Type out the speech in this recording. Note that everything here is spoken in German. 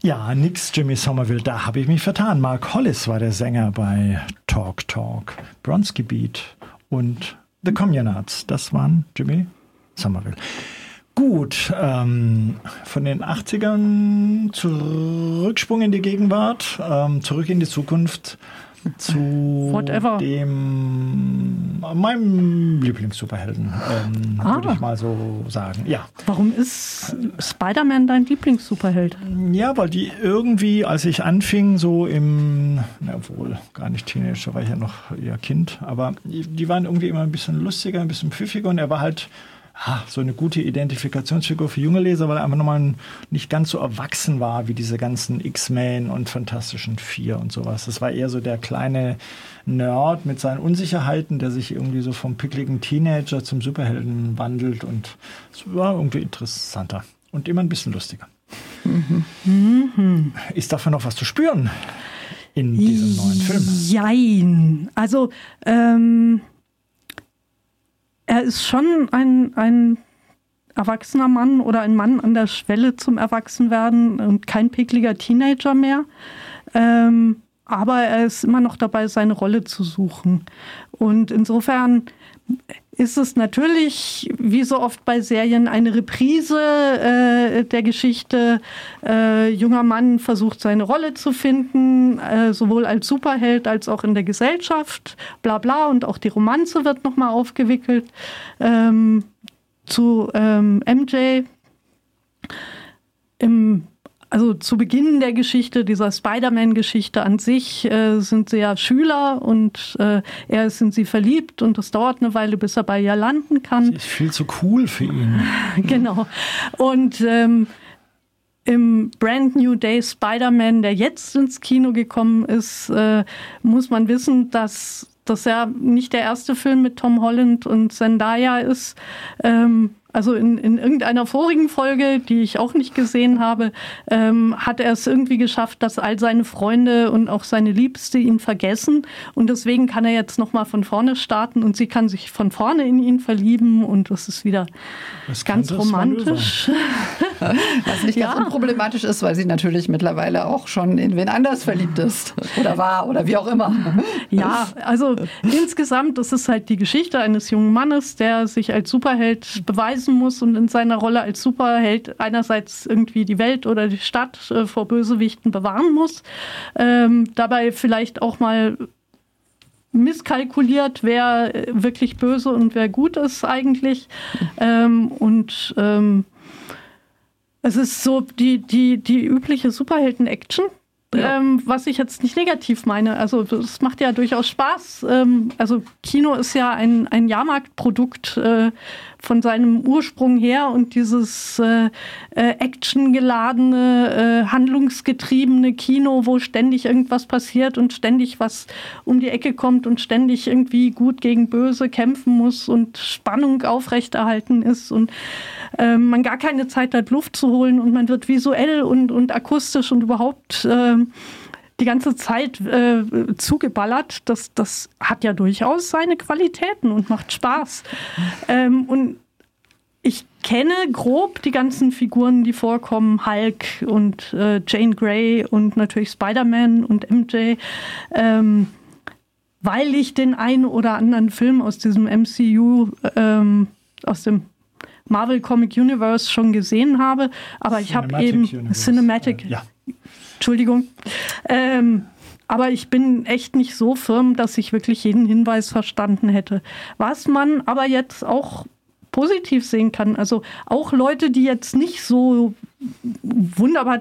Ja, nix Jimmy Somerville, da habe ich mich vertan. Mark Hollis war der Sänger bei Talk Talk, Bronski Beat und The Communards. Das waren Jimmy Somerville. Gut, von den 80ern Zurücksprung in die Gegenwart, zurück in die Zukunft zu meinem Lieblings-Superhelden, würde ich mal so sagen. Ja. Warum ist Spider-Man dein Lieblings-Superheld? Ja, weil die irgendwie, als ich anfing, so obwohl gar nicht Teenager, war ich ja noch eher Kind, aber die waren irgendwie immer ein bisschen lustiger, ein bisschen pfiffiger und er war halt so eine gute Identifikationsfigur für junge Leser, weil er einfach nochmal nicht ganz so erwachsen war wie diese ganzen X-Men und Fantastischen Vier und sowas. Das war eher so der kleine Nerd mit seinen Unsicherheiten, der sich irgendwie so vom pickligen Teenager zum Superhelden wandelt und es war irgendwie interessanter und immer ein bisschen lustiger. Mhm. Ist davon noch was zu spüren in diesem neuen Film? Jein. Also, er ist schon ein erwachsener Mann oder ein Mann an der Schwelle zum Erwachsenwerden und kein pickliger Teenager mehr. Aber er ist immer noch dabei, seine Rolle zu suchen. Und insofern ist es natürlich, wie so oft bei Serien, eine Reprise der Geschichte. Junger Mann versucht, seine Rolle zu finden, sowohl als Superheld als auch in der Gesellschaft, bla bla. Und auch die Romanze wird nochmal aufgewickelt zu MJ. Also zu Beginn der Geschichte, dieser Spider-Man-Geschichte an sich, sind sie ja Schüler und er ist in sie verliebt und es dauert eine Weile, bis er bei ihr landen kann. Sie ist viel zu cool für ihn. Genau. Und im Brand New Day Spider-Man, der jetzt ins Kino gekommen ist, muss man wissen, dass das ja nicht der erste Film mit Tom Holland und Zendaya ist. Also in irgendeiner vorigen Folge, die ich auch nicht gesehen habe, hat er es irgendwie geschafft, dass all seine Freunde und auch seine Liebste ihn vergessen. Und deswegen kann er jetzt nochmal von vorne starten und sie kann sich von vorne in ihn verlieben und das ist wieder ganz romantisch. Was nicht ganz unproblematisch ist, weil sie natürlich mittlerweile auch schon in wen anders verliebt ist oder war oder wie auch immer. Ja, also insgesamt, das ist halt die Geschichte eines jungen Mannes, der sich als Superheld beweisen muss und in seiner Rolle als Superheld einerseits irgendwie die Welt oder die Stadt vor Bösewichten bewahren muss. Dabei vielleicht auch mal misskalkuliert, wer wirklich böse und wer gut ist eigentlich. Es ist so die übliche Superhelden-Action. Ja. Was ich jetzt nicht negativ meine. Also es macht ja durchaus Spaß. Also Kino ist ja ein Jahrmarktprodukt von seinem Ursprung her und dieses actiongeladene, handlungsgetriebene Kino, wo ständig irgendwas passiert und ständig was um die Ecke kommt und ständig irgendwie gut gegen böse kämpfen muss und Spannung aufrechterhalten ist und man gar keine Zeit hat, Luft zu holen und man wird visuell und akustisch und überhaupt die ganze Zeit zugeballert. Das hat ja durchaus seine Qualitäten und macht Spaß. Und ich kenne grob die ganzen Figuren, die vorkommen, Hulk und Jane Grey und natürlich Spider-Man und MJ, weil ich den einen oder anderen Film aus diesem MCU, aus dem Marvel Comic Universe schon gesehen habe, aber ich habe eben Cinematic, Entschuldigung, aber ich bin echt nicht so firm, dass ich wirklich jeden Hinweis verstanden hätte. Was man aber jetzt auch positiv sehen kann, also auch Leute, die jetzt nicht so wunderbar